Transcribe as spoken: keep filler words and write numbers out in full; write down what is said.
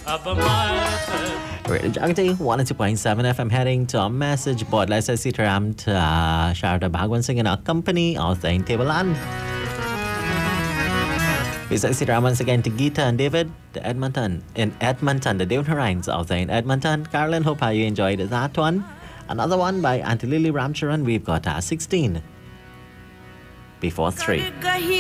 Radio Jagati, one oh two point seven F M, heading to a message board. Let's say Sitaram to Sharda Bhagwan Singh in our company of the Tableland. We say Sitaram once again to Geeta and David, the Edmonton, in Edmonton, the David Hurrines out there in Edmonton. Carolyn, hope how you enjoyed that one. Another one by Auntie Lily Ramcharan. We've got uh, sixteen before three.